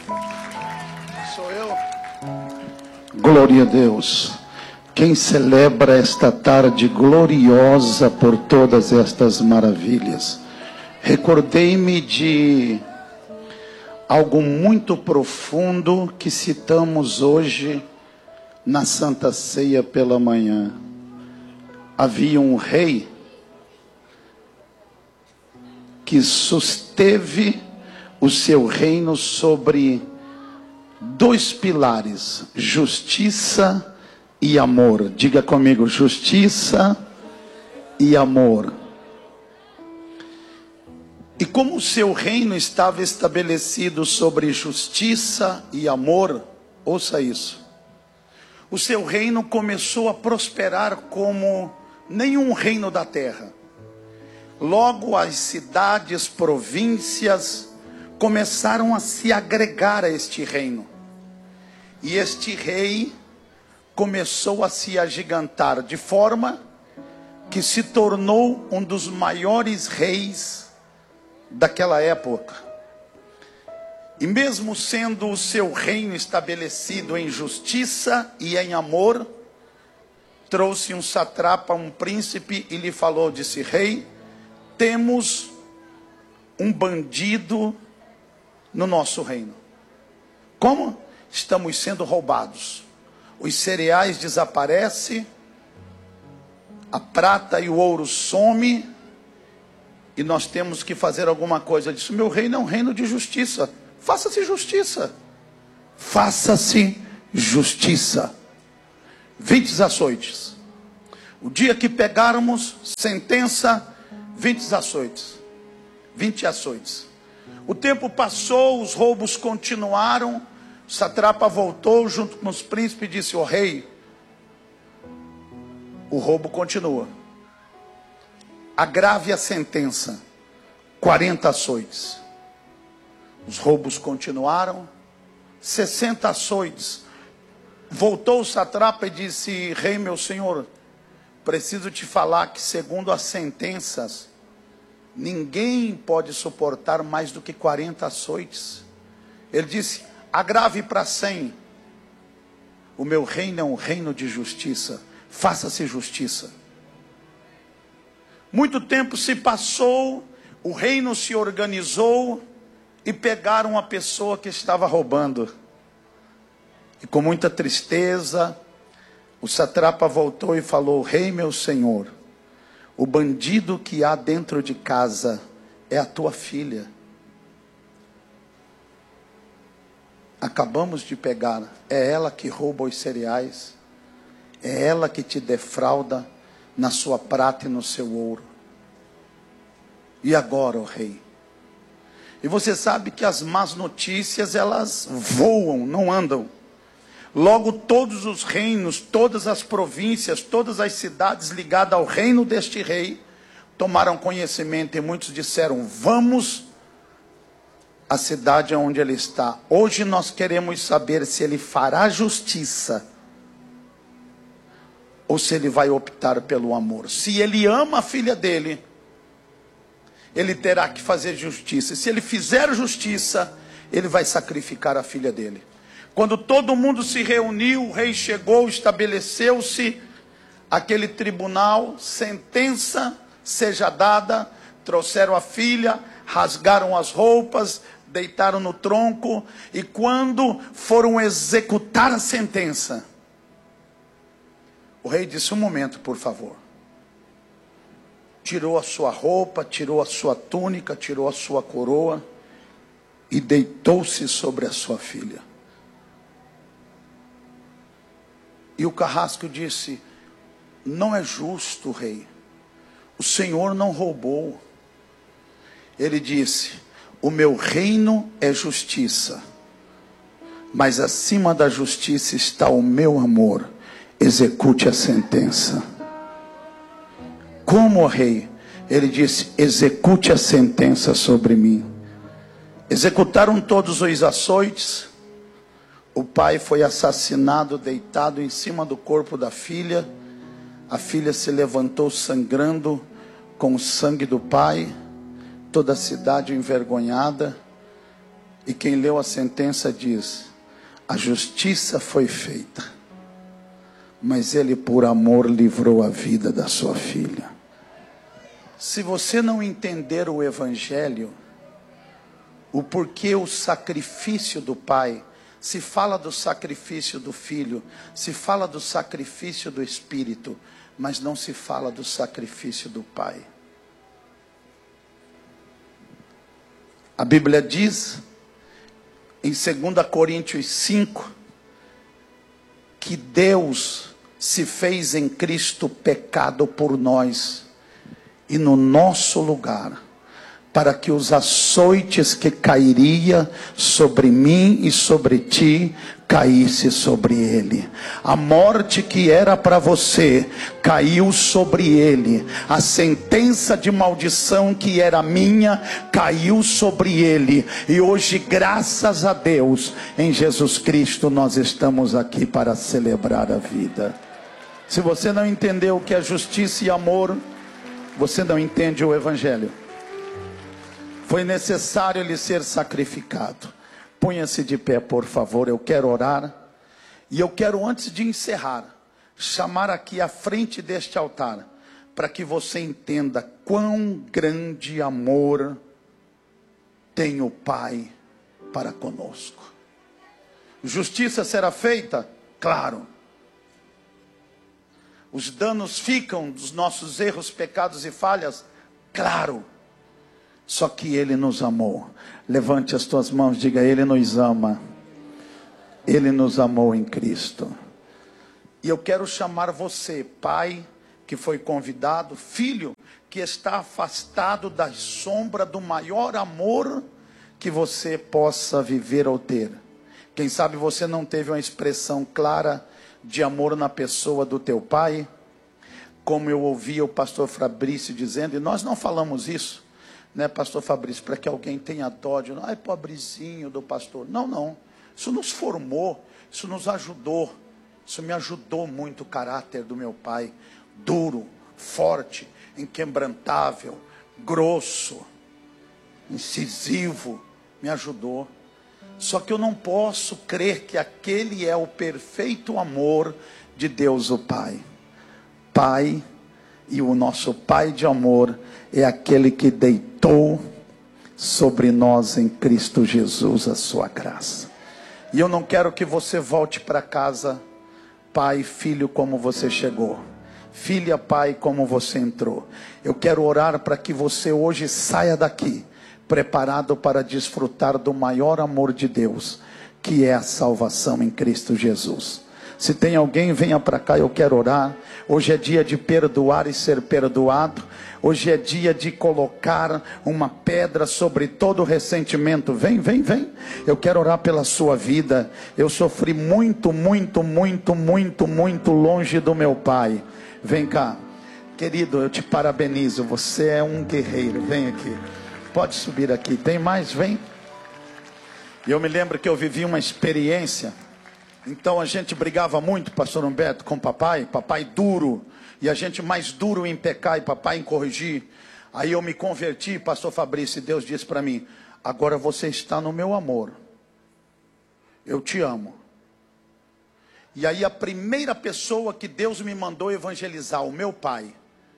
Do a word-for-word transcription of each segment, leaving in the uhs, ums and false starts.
Sou eu. Glória a Deus. Quem celebra esta tarde gloriosa por todas estas maravilhas? Recordei-me de algo muito profundo que citamos hoje na Santa Ceia pela manhã. Havia um rei que susteve o seu reino sobre dois pilares: justiça e amor. Diga comigo: justiça e amor. E como o seu reino estava estabelecido sobre justiça e amor, ouça isso, o seu reino começou a prosperar como nenhum reino da terra. Logo as cidades, províncias começaram a se agregar a este reino. E este rei começou a se agigantar, de forma que se tornou um dos maiores reis daquela época. E mesmo sendo o seu reino estabelecido em justiça e em amor, trouxe um satrapa, um príncipe, e lhe falou, disse: rei, temos um bandido no nosso reino. Como? Estamos sendo roubados. Os cereais desaparecem, a prata e o ouro some, e nós temos que fazer alguma coisa disso. Meu reino é um reino de justiça. Faça-se justiça. Faça-se justiça. vinte açoites. O dia que pegarmos, sentença, vinte açoites. vinte açoites. O tempo passou, os roubos continuaram. O satrapa voltou junto com os príncipes e disse: ó rei, o roubo continua. Agrave a sentença, quarenta açoites. Os roubos continuaram, sessenta açoites. Voltou o satrapa e disse: rei, meu senhor, preciso te falar que segundo as sentenças, ninguém pode suportar mais do que quarenta açoites. Ele disse: agrave para cem. O meu reino é um reino de justiça. Faça-se justiça. Muito tempo se passou, o reino se organizou e pegaram a pessoa que estava roubando. E com muita tristeza, o satrapa voltou e falou: rei, meu senhor, o bandido que há dentro de casa é a tua filha. Acabamos de pegar, é ela que rouba os cereais, é ela que te defrauda na sua prata e no seu ouro. E agora, ó rei? E você sabe que as más notícias, elas voam, não andam. Logo todos os reinos, todas as províncias, todas as cidades ligadas ao reino deste rei, tomaram conhecimento, e muitos disseram: vamos à cidade onde ele está. Hoje nós queremos saber se ele fará justiça, ou se ele vai optar pelo amor. Se ele ama a filha dele, ele terá que fazer justiça. Se ele fizer justiça, ele vai sacrificar a filha dele. Quando todo mundo se reuniu, o rei chegou, estabeleceu-se aquele tribunal, sentença seja dada, trouxeram a filha, rasgaram as roupas, deitaram no tronco, e quando foram executar a sentença, o rei disse: um momento, por favor. Tirou a sua roupa, tirou a sua túnica, tirou a sua coroa e deitou-se sobre a sua filha. E o carrasco disse: não é justo, rei. O Senhor não roubou. Ele disse: o meu reino é justiça, mas acima da justiça está o meu amor. Execute a sentença. Como, rei? Ele disse: execute a sentença sobre mim. Executaram todos os açoites. O pai foi assassinado, deitado em cima do corpo da filha. A filha se levantou sangrando com o sangue do pai. Toda a cidade envergonhada. E quem leu a sentença diz: a justiça foi feita, mas ele por amor livrou a vida da sua filha. Se você não entender o evangelho, o porquê o sacrifício do pai, se fala do sacrifício do filho, se fala do sacrifício do espírito, mas não se fala do sacrifício do pai. A Bíblia diz em dois Coríntios cinco, que Deus se fez em Cristo pecado por nós, e no nosso lugar, para que os açoites que cairia sobre mim e sobre ti, caísse sobre ele. A morte que era para você, caiu sobre ele. A sentença de maldição que era minha, caiu sobre ele. E hoje, graças a Deus, em Jesus Cristo, nós estamos aqui para celebrar a vida. Se você não entendeu o que é justiça e amor, você não entende o evangelho. Foi necessário ele ser sacrificado. Ponha-se de pé, por favor. Eu quero orar. E eu quero, antes de encerrar, chamar aqui à frente deste altar, para que você entenda quão grande amor tem o Pai para conosco. Justiça será feita? Claro. Os danos ficam dos nossos erros, pecados e falhas? Claro. Só que Ele nos amou. Levante as tuas mãos, diga: Ele nos ama. Ele nos amou em Cristo. E eu quero chamar você, pai que foi convidado, filho que está afastado da sombra do maior amor que você possa viver ou ter. Quem sabe você não teve uma expressão clara de amor na pessoa do teu pai, como eu ouvi o pastor Fabrício dizendo, e nós não falamos isso, né, pastor Fabrício, para que alguém tenha dó de, ai, pobrezinho do pastor. Não, não. Isso nos formou, isso nos ajudou. Isso me ajudou muito o caráter do meu pai. Duro, forte, inquebrantável, grosso, incisivo. Me ajudou. Só que eu não posso crer que aquele é o perfeito amor de Deus o Pai. Pai, e o nosso Pai de amor é aquele que deitou sobre nós em Cristo Jesus a sua graça. E eu não quero que você volte para casa, pai, filho, como você chegou. Filha, pai, como você entrou. Eu quero orar para que você hoje saia daqui preparado para desfrutar do maior amor de Deus, que é a salvação em Cristo Jesus. Se tem alguém, venha para cá, eu quero orar. Hoje é dia de perdoar e ser perdoado. Hoje é dia de colocar uma pedra sobre todo ressentimento. Vem, vem, vem. Eu quero orar pela sua vida. Eu sofri muito, muito, muito, muito, muito longe do meu pai. Vem cá. Querido, eu te parabenizo. Você é um guerreiro. Vem aqui. Pode subir aqui. Tem mais? Vem. E eu me lembro que eu vivi uma experiência. Então a gente brigava muito, pastor Humberto, com papai, papai duro, e a gente mais duro em pecar e papai em corrigir. Aí eu me converti, pastor Fabrício, e Deus disse para mim, agora você está no meu amor, eu te amo. E aí a primeira pessoa que Deus me mandou evangelizar, o meu pai,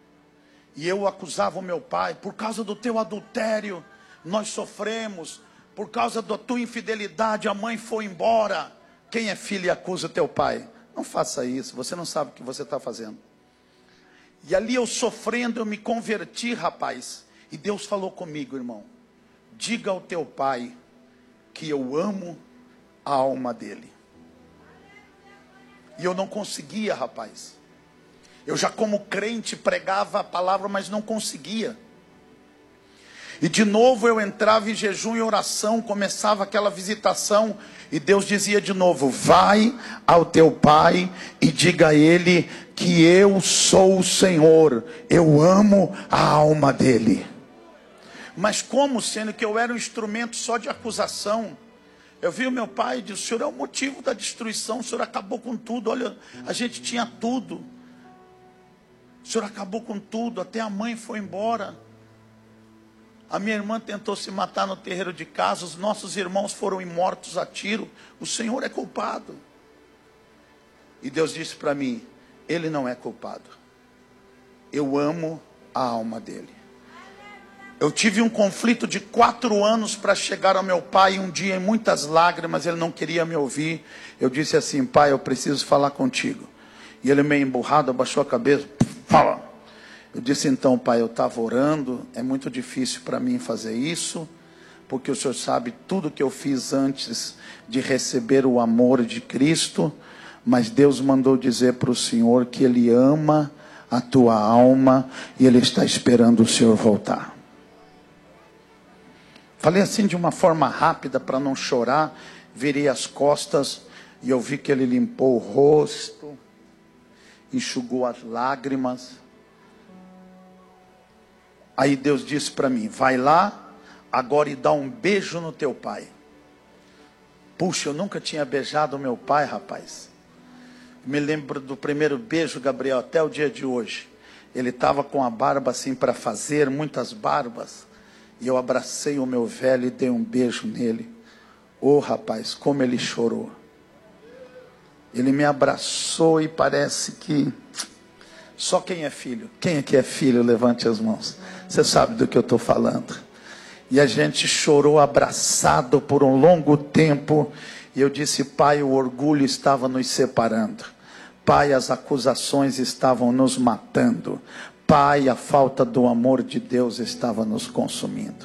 e eu acusava o meu pai, por causa do teu adultério, nós sofremos, por causa da tua infidelidade, a mãe foi embora. Quem é filho e acusa o teu pai? Não faça isso, você não sabe o que você está fazendo. E ali eu sofrendo, eu me converti, rapaz. E Deus falou comigo, irmão. Diga ao teu pai que eu amo a alma dele. E eu não conseguia, rapaz. Eu já como crente pregava a palavra, mas não conseguia. E de novo eu entrava em jejum e oração, começava aquela visitação, e Deus dizia de novo, vai ao teu pai e diga a ele que eu sou o Senhor, eu amo a alma dele. Mas como, sendo que eu era um instrumento só de acusação? Eu vi o meu pai e disse, o senhor é o motivo da destruição, o senhor acabou com tudo, olha, a gente tinha tudo. O senhor acabou com tudo, até a mãe foi embora. A minha irmã tentou se matar no terreiro de casa, os nossos irmãos foram mortos a tiro. O Senhor é culpado. E Deus disse para mim, ele não é culpado. Eu amo a alma dele. Eu tive um conflito de quatro anos para chegar ao meu pai. Um dia, em muitas lágrimas, ele não queria me ouvir. Eu disse assim, pai, eu preciso falar contigo. E ele meio emburrado, abaixou a cabeça. Fala. Eu disse, então, pai, eu estava orando. É muito difícil para mim fazer isso, porque o Senhor sabe tudo que eu fiz antes de receber o amor de Cristo. Mas Deus mandou dizer para o Senhor que Ele ama a tua alma e Ele está esperando o Senhor voltar. Falei assim de uma forma rápida para não chorar. Virei as costas e eu vi que ele limpou o rosto, enxugou as lágrimas. Aí Deus disse para mim, vai lá agora e dá um beijo no teu pai. Puxa, eu nunca tinha beijado meu pai, rapaz. Me lembro do primeiro beijo, Gabriel, até o dia de hoje. Ele estava com a barba assim para fazer, muitas barbas. E eu abracei o meu velho e dei um beijo nele. Oh, rapaz, como ele chorou. Ele me abraçou e parece que... Só quem é filho? Quem aqui é filho? Levante as mãos. Você sabe do que eu estou falando. E a gente chorou abraçado por um longo tempo. E eu disse, pai, o orgulho estava nos separando. Pai, as acusações estavam nos matando. Pai, a falta do amor de Deus estava nos consumindo.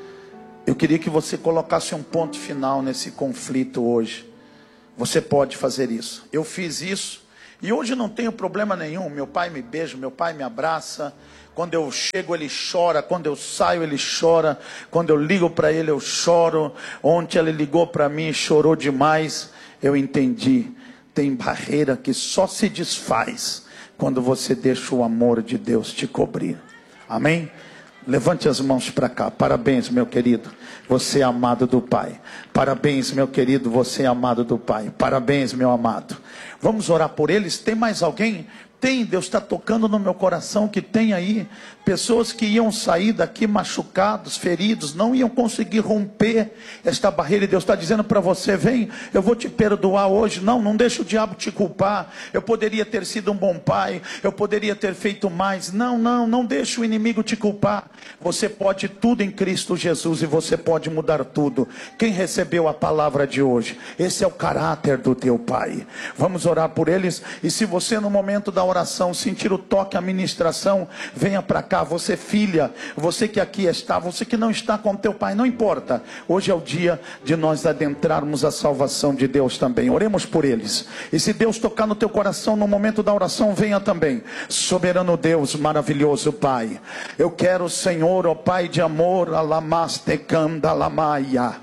Eu queria que você colocasse um ponto final nesse conflito hoje. Você pode fazer isso. Eu fiz isso. E hoje não tenho problema nenhum. Meu pai me beija, meu pai me abraça. Quando eu chego ele chora, quando eu saio ele chora. Quando eu ligo para ele eu choro. Ontem ele ligou para mim e chorou demais. Eu entendi. Tem barreira que só se desfaz quando você deixa o amor de Deus te cobrir. Amém? Levante as mãos para cá. Parabéns, meu querido. Você é amado do Pai. Parabéns, meu querido. Você é amado do Pai. Parabéns, meu amado. Vamos orar por eles. Tem mais alguém? Tem, Deus está tocando no meu coração que tem aí pessoas que iam sair daqui machucados, feridos, não iam conseguir romper esta barreira, e Deus está dizendo para você, vem, eu vou te perdoar hoje. Não, não deixa o diabo te culpar. Eu poderia ter sido um bom pai, eu poderia ter feito mais. Não, não, não deixa o inimigo te culpar. Você pode tudo em Cristo Jesus, e você pode mudar tudo. Quem recebeu a palavra de hoje? Esse é o caráter do teu pai. Vamos orar por eles. E se você no momento da oração sentir o toque, a ministração, venha para cá. Você filha, você que aqui está, você que não está com teu pai, não importa. Hoje é o dia de nós adentrarmos a salvação de Deus também. Oremos por eles. E se Deus tocar no teu coração no momento da oração, venha também. Soberano Deus, maravilhoso Pai, eu quero, Senhor, ó Pai de amor, alamastecanda lamaia,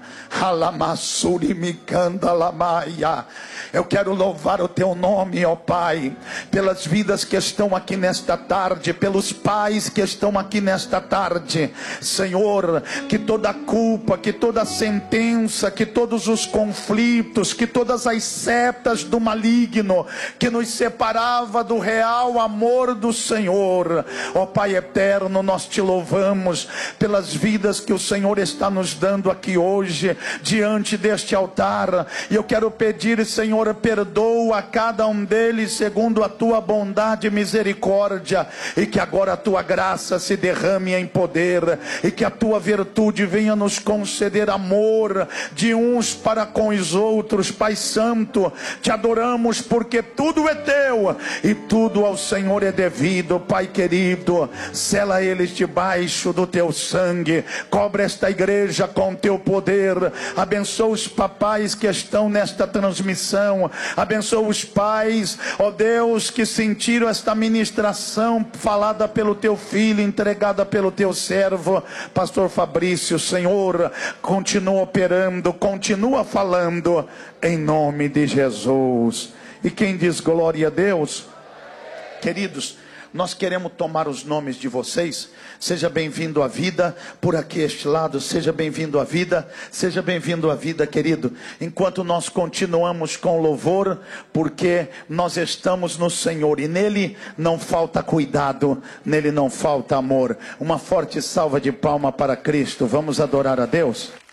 alamassurimicanda lamaia. Eu quero louvar o teu nome, ó Pai, pelas vidas que estão aqui nesta tarde, pelos pais que estão aqui nesta tarde. Senhor, que toda culpa, que toda sentença, que todos os conflitos, que todas as setas do maligno que nos separava do real amor do Senhor, ó Pai eterno, nós te louvamos pelas vidas que o Senhor está nos dando aqui hoje, diante deste altar. E eu quero pedir, Senhor, perdoa a cada um deles segundo a tua bondade e misericórdia, e que agora a tua graça se derrame em poder, e que a tua virtude venha nos conceder amor de uns para com os outros. Pai Santo, te adoramos porque tudo é teu e tudo ao Senhor é devido. Pai querido, sela eles debaixo do teu sangue, cobre esta igreja com teu poder, abençoa os papais que estão nesta transmissão, abençoa os pais, ó Deus, que sentiram esta ministração falada pelo teu filho, entregada pelo teu servo, pastor Fabrício. Senhor, continua operando, continua falando, em nome de Jesus. E quem diz glória a Deus? Queridos, nós queremos tomar os nomes de vocês. Seja bem-vindo à vida, por aqui este lado, seja bem-vindo à vida, seja bem-vindo à vida, querido. Enquanto nós continuamos com louvor, porque nós estamos no Senhor, e nele não falta cuidado, nele não falta amor. Uma forte salva de palma para Cristo, vamos adorar a Deus.